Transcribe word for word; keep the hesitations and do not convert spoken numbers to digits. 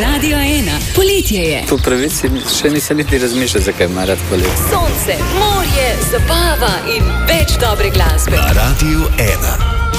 Radio ena, poletje je. Po pravici še nisem niti razmišljal, zakaj ima rad poletje. Sonce, morje, zabava in več dobre glasbe. Na Radiu ena.